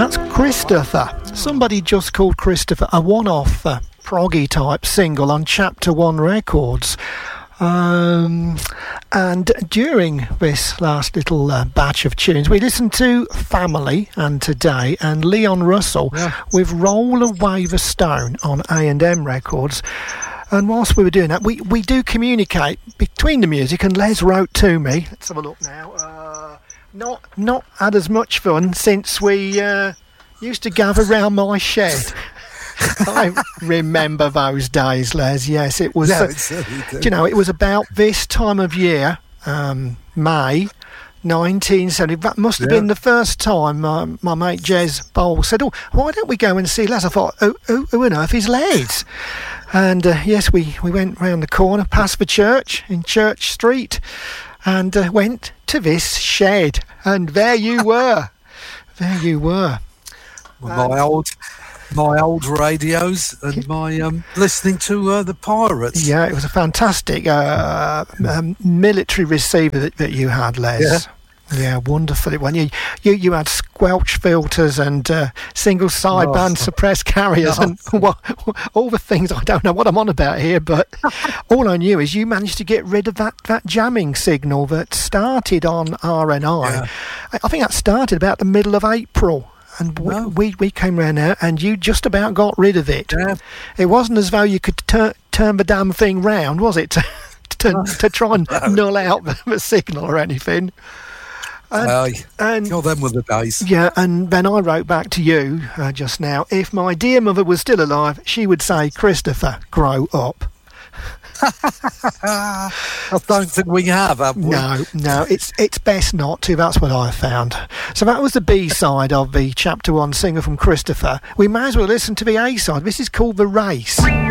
That's Christopher. Somebody just called Christopher, a one-off proggy type single on Chapter One Records. And during this last little batch of tunes, we listened to Family and Today and Leon Russell with Roll Away the Stone on A&M Records. And whilst we were doing that, we do communicate between the music, and Les wrote to me. Let's have a look now. Not had as much fun since we used to gather round my shed. I remember those days, Les. Yes, it was. It was about this time of year, May 1970. That must have been the first time my mate Jez Bowl said, "Oh, why don't we go and see Les?" I thought, who on earth is Les? And yes, we went round the corner, past the church in Church Street, and went to this shed. And there you were. There you were. Well, my old radios and my listening to the Pirates. Yeah, it was a fantastic military receiver that you had, Les. Yeah, wonderful. When you had squelch filters and single sideband suppressed carriers and all the things. I don't know what I'm on about here, but all I knew is you managed to get rid of that jamming signal that started on RNI. Yeah. I think that started about the middle of April. And we came round there, and you just about got rid of it. Yeah. It wasn't as though you could turn the damn thing round, was it? To try and null out the signal or anything. And kill them with the days. Yeah, and then I wrote back to you just now. If my dear mother was still alive, she would say, "Christopher, grow up." I don't think we have we? No, it's best not to. That's what I found. So that was the B-side of the Chapter One single from Christopher. We may as well listen to the A-side. This is called The Race.